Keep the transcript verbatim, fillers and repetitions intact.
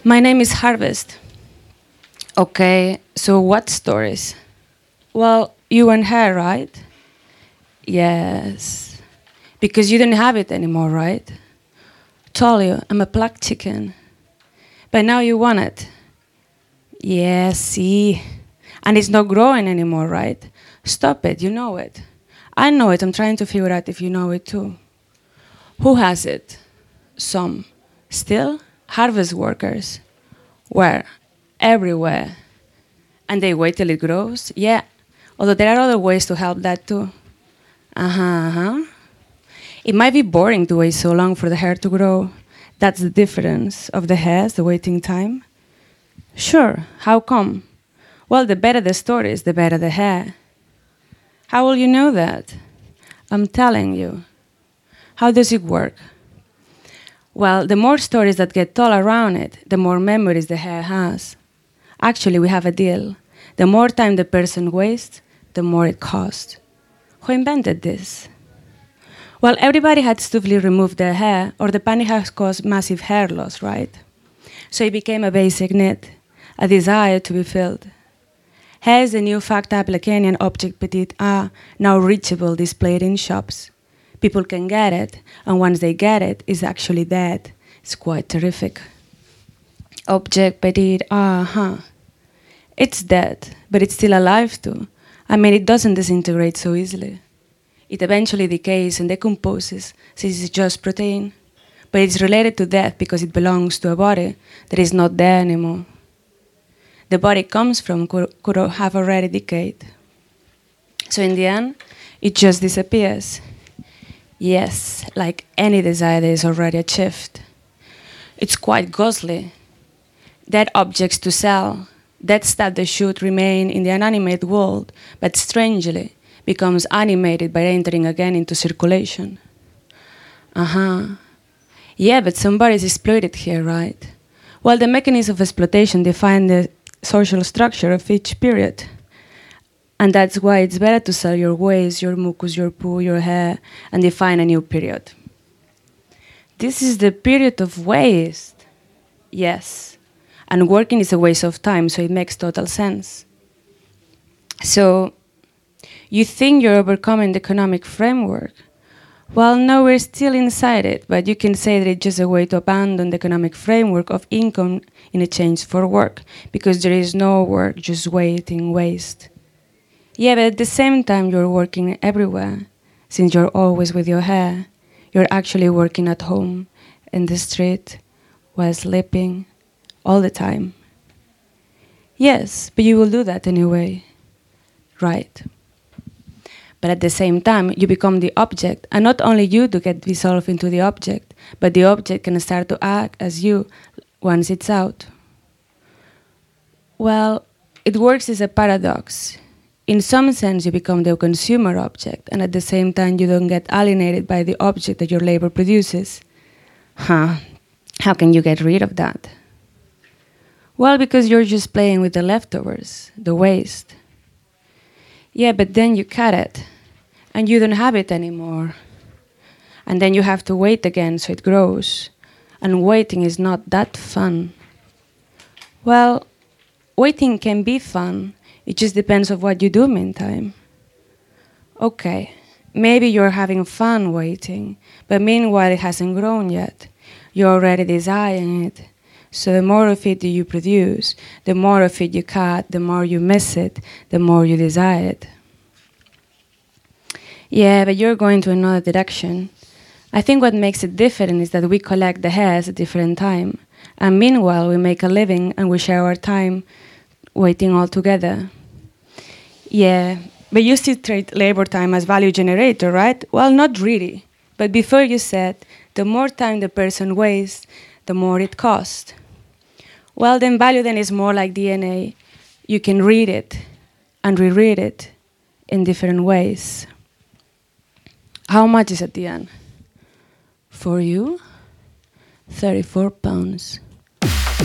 My name is Harvest. Okay, so what stories? Well, you and her, right? Yes. Because you don't have it anymore, right? Told you, I'm a plucked chicken. But now you want it. Yeah, see. And it's not growing anymore, right? Stop it, you know it. I know it, I'm trying to figure out if you know it too. Who has it? Some. Still? Harvest workers. Where? Everywhere. And they wait till it grows? Yeah. Although there are other ways to help that too. Uh-huh, uh-huh. It might be boring to wait so long for the hair to grow. That's the difference of the hairs, the waiting time. Sure, how come? Well, the better the stories, the better the hair. How will you know that? I'm telling you. How does it work? Well, the more stories that get told around it, the more memories the hair has. Actually, we have a deal. The more time the person wastes, the more it costs. Who invented this? Well, everybody had stupidly removed their hair, or the panic has caused massive hair loss, right? So it became a basic need, a desire to be filled. Hair is the new fact-type Lacanian object petit a, now reachable, displayed in shops. People can get it, and once they get it, it's actually dead. It's quite terrific. Object petit a, huh? It's dead, but it's still alive too. I mean, it doesn't disintegrate so easily. It eventually decays and decomposes, since it's just protein. But it's related to death because it belongs to a body that is not there anymore. The body it comes from could, could have already decayed. So in the end, it just disappears. Yes, like any desire that is already achieved. It's quite ghostly. Dead objects to sell, dead stuff that should remain in the inanimate world, but strangely becomes animated by entering again into circulation. Uh-huh. Yeah, but somebody's exploited here, right? Well, the mechanism of exploitation defines the social structure of each period. And that's why it's better to sell your waste, your mucus, your poo, your hair, and define a new period. This is the period of waste. Yes. And working is a waste of time, so it makes total sense. So, you think you're overcoming the economic framework? Well, no, we're still inside it, but you can say that it's just a way to abandon the economic framework of income in exchange for work, because there is no work, just waiting, waste. Yeah, but at the same time, you're working everywhere, since you're always with your hair. You're actually working at home, in the street, while sleeping, all the time. Yes, but you will do that anyway, right? But at the same time, you become the object, and not only you do get dissolved into the object, but the object can start to act as you once it's out. Well, it works as a paradox. In some sense, you become the consumer object, and at the same time, you don't get alienated by the object that your labor produces. Huh? How can you get rid of that? Well, because you're just playing with the leftovers, the waste. Yeah, but then you cut it, and you don't have it anymore. And then you have to wait again so it grows. And waiting is not that fun. Well, waiting can be fun. It just depends on what you do meantime. Okay, maybe you're having fun waiting, but meanwhile it hasn't grown yet. You're already desiring it. So the more of it you produce, the more of it you cut, the more you miss it, the more you desire it. Yeah, but you're going to another direction. I think what makes it different is that we collect the hairs at different time. And meanwhile, we make a living and we share our time waiting all together. Yeah, but you still treat labor time as value generator, right? Well, not really. But before you said, the more time the person wastes, the more it costs. Well, then value then is more like D N A. You can read it and reread it in different ways. How much is at the end? For you, thirty-four pounds.